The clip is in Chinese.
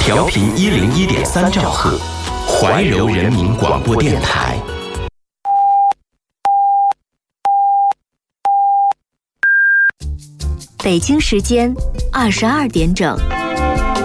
调频101.3兆赫，怀柔人民广播电台。 北京时间22点整。